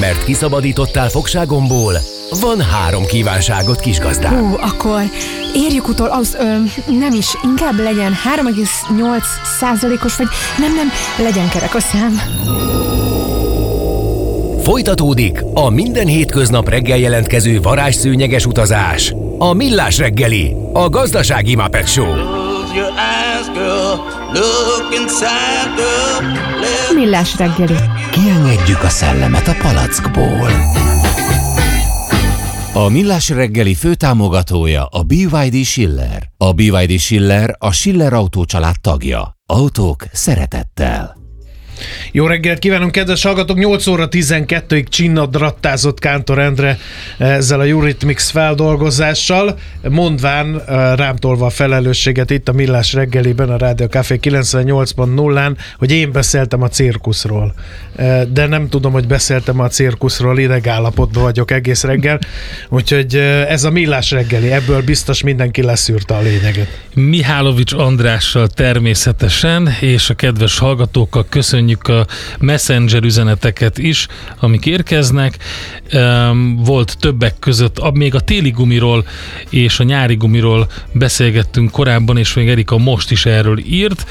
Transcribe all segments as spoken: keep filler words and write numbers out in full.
mert kiszabadítottál fogságomból, van három kívánságot, kisgazdám. Hú, akkor érjük utol, az, ö, nem is, inkább legyen három egész nyolc százalékos, vagy nem, nem, legyen kerek a szám. Folytatódik a minden hétköznap reggel jelentkező varázsszőnyeges utazás. A Millás reggeli, a gazdasági Muppet Show. Millás reggeli. Kiengedjük a szellemet a palackból. A Millás reggeli főtámogatója a bé vé dé Schiller. A bé vé dé Schiller a Schiller Autó család tagja. Autók szeretettel. Jó reggelt kívánunk, kedves hallgatók! nyolc óra tizenkettőig csinnad rattázott Kántor Endre ezzel a Eurythmics feldolgozással, mondván rám tolva a felelősséget itt a Millás reggeliben, a Rádió Café kilencvennyolc pont nullán, hogy én beszéltem a cirkuszról. De nem tudom, hogy beszéltem a cirkuszról, idegállapotban vagyok egész reggel, úgyhogy ez a Millás reggeli, ebből biztos mindenki leszűrte a lényeget. Mihálovics Andrással természetesen, és a kedves hallgatókkal köszönjük a Messenger üzeneteket is, amik érkeznek. Volt többek között, még a téli gumiról és a nyári gumiról beszélgettünk korábban, és még Erika most is erről írt,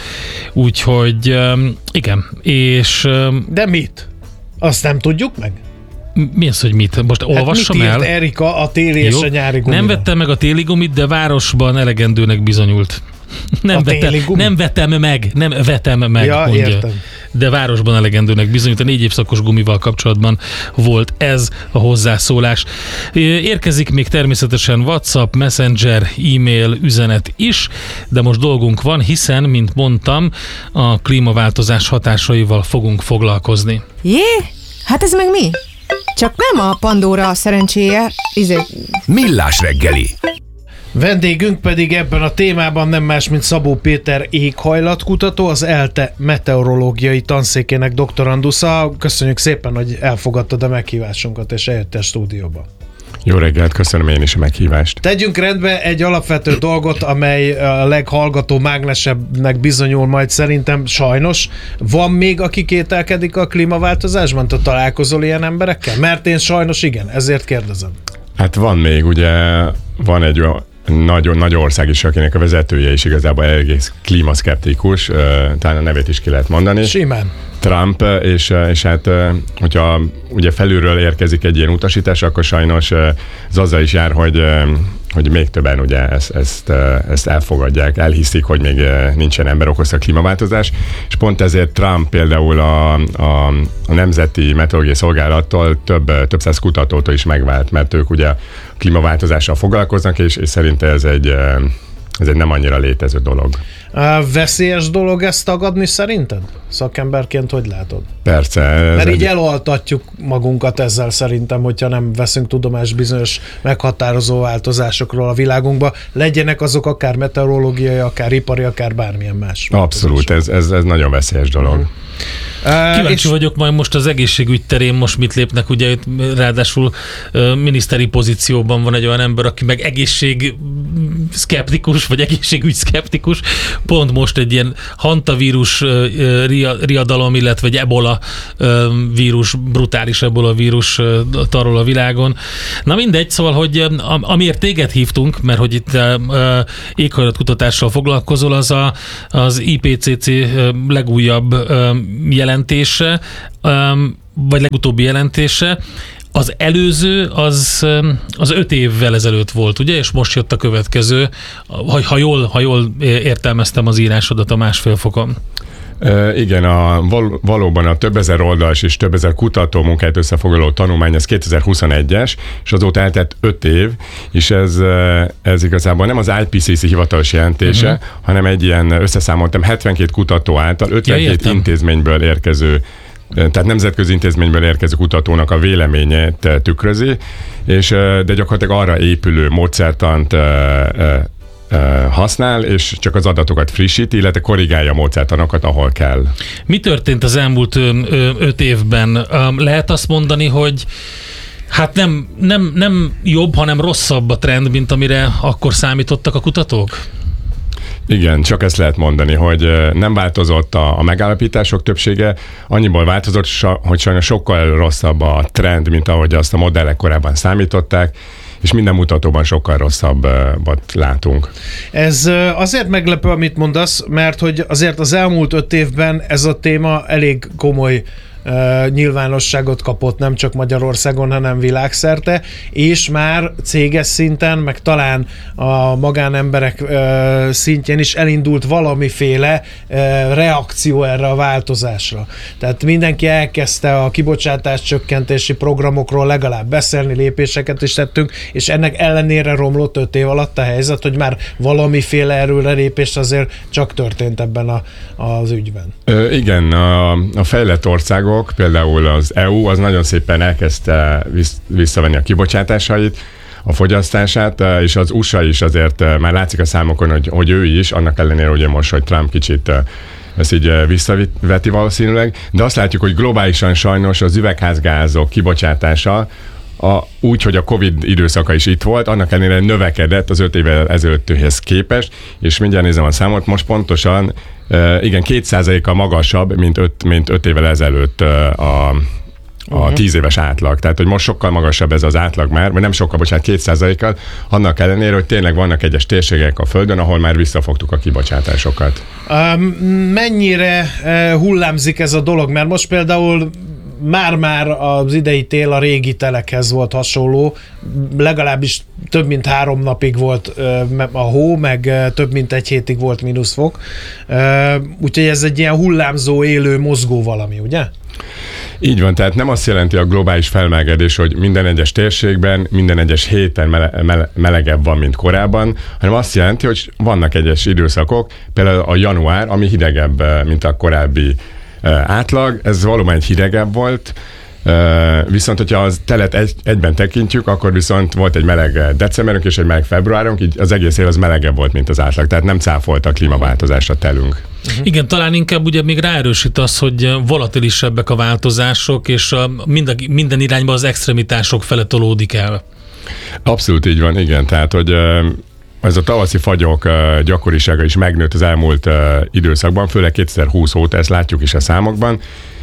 úgyhogy igen, és... De mit? Azt nem tudjuk meg? Mi az, hogy mit? Most hát olvassam mit el. Mit írt Erika a téli és a nyári gumira? Nem vettem meg a téli gumit, de városban elegendőnek bizonyult. Nem vetem, nem vetem meg, nem vetem meg, ja, mondja. Értem. De városban elegendőnek bizonyult. A négy évszakos gumival kapcsolatban volt ez a hozzászólás. Érkezik még természetesen WhatsApp, Messenger, e-mail, üzenet is, de most dolgunk van, hiszen, mint mondtam, a klímaváltozás hatásaival fogunk foglalkozni. Jé? Hát ez meg mi? Csak nem a Pandora szerencséje, izé... Millás reggeli. Vendégünk pedig ebben a témában nem más, mint Szabó Péter éghajlatkutató, az ELTE meteorológiai tanszékének doktorandusza. Köszönjük szépen, hogy elfogadtad a meghívásunkat és eljöttél a stúdióba. Jó reggelt, köszönöm én is a meghívást. Tegyünk rendbe egy alapvető dolgot, amely a leghallgató mágnesebbnek bizonyul majd szerintem, sajnos. Van még, aki kételkedik a klímaváltozásban? Te találkozol ilyen emberekkel? Mert én sajnos igen, ezért kérdezem. Hát van még, ugye van egy olyan nagyon nagy ország is, akinek a vezetője is igazából egész klímaszkeptikus, talán a nevét is ki lehet mondani. Simán. Trump, és, és hát, hogyha ugye felülről érkezik egy ilyen utasítás, akkor sajnos ez azzal is jár, hogy, hogy még többen ugye ezt, ezt, ezt elfogadják, elhiszik, hogy még nincsen ember okozta klímaváltozás, és pont ezért Trump például a, a, a Nemzeti Meteorológiai Szolgálattól több, több száz kutatótól is megvált, mert ők ugye klímaváltozással foglalkoznak, és, és szerinte ez egy, ez egy nem annyira létező dolog. Veszélyes dolog ezt tagadni szerinted? Szakemberként hogy látod? Persze. Mert így egy... elaltatjuk magunkat ezzel szerintem, hogyha nem veszünk tudomást bizonyos meghatározó változásokról a világunkba, legyenek azok akár meteorológiai, akár ipari, akár bármilyen más. Abszolút, ez, ez, ez nagyon veszélyes dolog. Uh-huh. Kíváncsi és... vagyok majd most az egészségügy terén, most mit lépnek, ugye ráadásul uh, miniszteri pozícióban van egy olyan ember, aki meg egészség szkeptikus, vagy egészségügy szkeptikus, pont most egy ilyen hantavírus uh, riadalom, illetve egy ebola uh, vírus, brutális ebola vírus uh, tarol a világon. Na mindegy, szóval, hogy uh, amiért téged hívtunk, mert hogy itt uh, éghajlatkutatással foglalkozol, az a, az i pé cé cé uh, legújabb uh, jelentése, um, vagy legutóbbi jelentése. Az előző az, az öt évvel ezelőtt volt, ugye? És most jött a következő, ha, ha, jól, ha jól értelmeztem az írásodat a másfél fokon. Uh, igen, a, val, valóban a több ezer oldalas és több ezer kutató munkát összefoglaló tanulmány, ez kétezer-huszonegyes, és azóta eltett öt év, és ez, ez igazából nem az i pé cé cé hivatalos jelentése, uh-huh. hanem egy ilyen, összeszámoltam, hetvenkét kutató által, ötvenkét ja, intézményből érkező, tehát nemzetközi intézményből érkező kutatónak a véleményét tükrözi, és de gyakorlatilag arra épülő módszertant használ, és csak az adatokat frissíti, illetve korrigálja a módszertanokat, ahol kell. Mi történt az elmúlt öt évben? Lehet azt mondani, hogy hát nem, nem, nem jobb, hanem rosszabb a trend, mint amire akkor számítottak a kutatók? Igen, csak ezt lehet mondani, hogy nem változott a, a megállapítások többsége, annyiból változott, hogy sajnos sokkal rosszabb a trend, mint ahogy azt a modellek korábban számították, és minden mutatóban sokkal rosszabbat látunk. Ez azért meglepő, amit mondasz, mert hogy azért az elmúlt öt évben ez a téma elég komoly Uh, nyilvánosságot kapott nem csak Magyarországon, hanem világszerte, és már céges szinten, meg talán a magánemberek uh, szintjén is elindult valamiféle uh, reakció erre a változásra. Tehát mindenki elkezdte a kibocsátás csökkentési programokról legalább beszélni, lépéseket is tettünk, és ennek ellenére romlott öt év alatt a helyzet, hogy már valamiféle erőrelépés azért csak történt ebben a, az ügyben. Ö, igen, a, a fejlett országok, például az é u, az nagyon szépen elkezdte visszavenni a kibocsátásait, a fogyasztását, és az u es á is azért már látszik a számokon, hogy, hogy ő is, annak ellenére ugye most, hogy Trump kicsit ezt így visszaveti valószínűleg, de azt látjuk, hogy globálisan sajnos az üvegházgázok kibocsátása A, úgy, hogy a Covid időszaka is itt volt, annak ellenére növekedett az öt évvel ezelőttihez képest, és mindjárt nézem a számot, most pontosan uh, igen, két százalékkal magasabb, mint öt, mint öt évvel ezelőtt uh, a, a tíz éves átlag. Tehát, hogy most sokkal magasabb ez az átlag már, vagy nem sokkal, bocsánat, két százalékkal, annak ellenére, hogy tényleg vannak egyes térségek a Földön, ahol már visszafogtuk a kibocsátásokat. Um, mennyire uh, hullámzik ez a dolog? Mert most például már-már az idei tél a régi telekhez volt hasonló, legalábbis több mint három napig volt a hó, meg több mint egy hétig volt mínuszfok. Úgyhogy ez egy ilyen hullámzó, élő, mozgó valami, ugye? Így van, tehát nem azt jelenti a globális felmelegedés, hogy minden egyes térségben, minden egyes héten mele- mele- melegebb van, mint korábban, hanem azt jelenti, hogy vannak egyes időszakok, például a január, ami hidegebb, mint a korábbi átlag, ez valóban egy hidegebb volt, viszont hogyha az telet egy, egyben tekintjük, akkor viszont volt egy meleg decemberünk és egy meleg februárunk, így az egész év az melegebb volt, mint az átlag, tehát nem cáfolta a klímaváltozásra telünk. Uh-huh. Igen, talán inkább ugye még ráerősít az, hogy volatilisebbek a változások, és a minden, minden irányba az extremitások fele tolódik el. Abszolút így van, igen, tehát hogy ez a tavaszi fagyok gyakorisága is megnőtt az elmúlt időszakban, főleg kétezer-húsz óta, ezt látjuk is a számokban,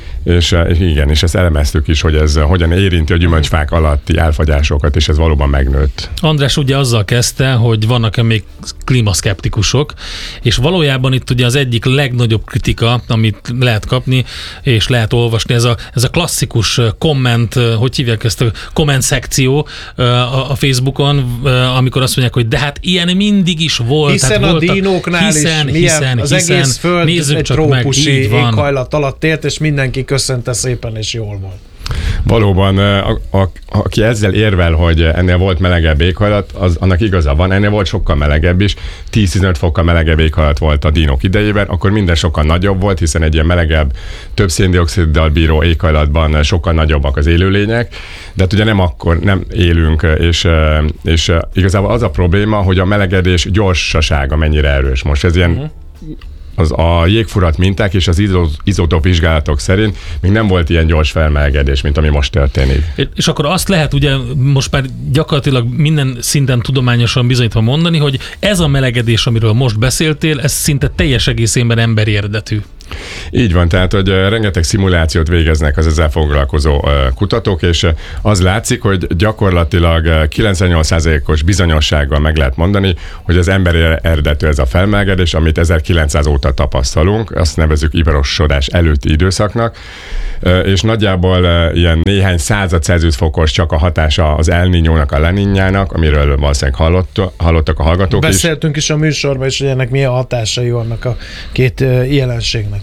és igen, és ezt elemeztük is, hogy ez hogyan érinti a gyümölcsfák alatti elfagyásokat, és ez valóban megnőtt. András ugye azzal kezdte, hogy vannak-e még klímaszkeptikusok, és valójában itt ugye az egyik legnagyobb kritika, amit lehet kapni, és lehet olvasni, ez a, ez a klasszikus komment, hogy hívják ezt a komment szekció a Facebookon, amikor azt mondják, hogy de hát ilyen mindig is volt. Hiszen hát a voltak, dinóknál hiszen, is hiszen, milyen, az hiszen, egész föld nézzük egy csak trópusi meg, éghajlat alatt élt, és mindenki köszönte szépen, és jól volt. Valóban, a, a, aki ezzel érvel, hogy ennél volt melegebb éghajlat, az, annak igaza van, ennél volt sokkal melegebb is, tíz-tizenöt fokkal melegebb éghajlat volt a dinók idejében, akkor minden sokkal nagyobb volt, hiszen egy ilyen melegebb, több széndioxiddal bíró éghajlatban sokkal nagyobbak az élőlények, de hát ugye nem akkor nem élünk, és, és igazából az a probléma, hogy a melegedés gyorsasága mennyire erős. Most ez ilyen uh-huh. az a jégfurat minták és az izotóp vizsgálatok szerint még nem volt ilyen gyors felmelegedés, mint ami most történik. És akkor azt lehet ugye most már gyakorlatilag minden szinten tudományosan bizonyítva mondani, hogy ez a melegedés, amiről most beszéltél, ez szinte teljes egészében emberi eredetű. Így van, tehát, hogy rengeteg szimulációt végeznek az ezzel foglalkozó kutatók, és az látszik, hogy gyakorlatilag kilencvennyolc százalékos bizonyossággal meg lehet mondani, hogy az emberi eredetű ez a felmelegedés, amit ezerkilencszáz óta tapasztalunk, azt nevezzük iparosodás előtti időszaknak, és nagyjából ilyen néhány század Celsius fokos csak a hatása az El Niñónak, a La Niñának, amiről valószínűleg hallott, hallottak a hallgatók is. Beszéltünk is a műsorban is, hogy ennek milyen hatásai vannak a két jelenségnek.